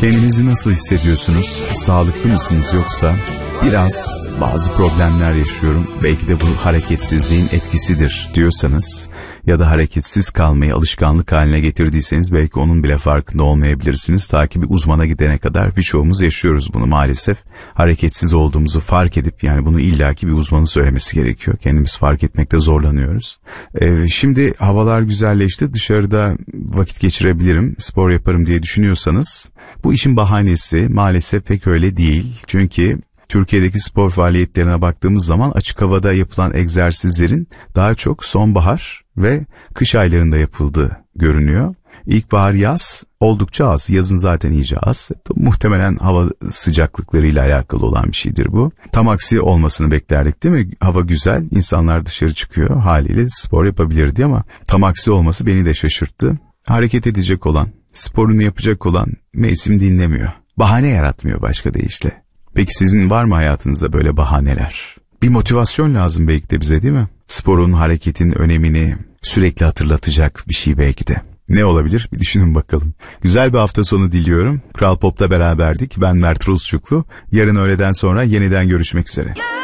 Kendinizi nasıl hissediyorsunuz? Sağlıklı mısınız yoksa? Bazı problemler yaşıyorum. Belki de bu hareketsizliğin etkisidir diyorsanız ya da hareketsiz kalmayı alışkanlık haline getirdiyseniz belki onun bile farkında olmayabilirsiniz. Ta ki bir uzmana gidene kadar birçoğumuz yaşıyoruz bunu maalesef. Hareketsiz olduğumuzu fark edip, yani bunu illaki bir uzmanın söylemesi gerekiyor. Kendimiz fark etmekte zorlanıyoruz. Şimdi havalar güzelleşti, dışarıda vakit geçirebilirim, spor yaparım diye düşünüyorsanız bu işin bahanesi maalesef pek öyle değil. Çünkü Türkiye'deki spor faaliyetlerine baktığımız zaman açık havada yapılan egzersizlerin daha çok sonbahar ve kış aylarında yapıldığı görünüyor. İlkbahar, yaz oldukça az. Yazın zaten iyice az. Muhtemelen hava sıcaklıklarıyla alakalı olan bir şeydir bu. Tam aksi olmasını beklerdik değil mi? Hava güzel, insanlar dışarı çıkıyor, haliyle spor yapabilirdi ama tam aksi olması beni de şaşırttı. Hareket edecek olan, sporunu yapacak olan mevsim dinlemiyor. Bahane yaratmıyor başka deyişle. Peki sizin var mı hayatınızda böyle bahaneler? Bir motivasyon lazım belki de bize, değil mi? Sporun, hareketin önemini sürekli hatırlatacak bir şey belki de. Ne olabilir? Bir düşünün bakalım. Güzel bir hafta sonu diliyorum. Kral Pop'ta beraberdik. Ben Mert Rusçuklu. Yarın öğleden sonra yeniden görüşmek üzere.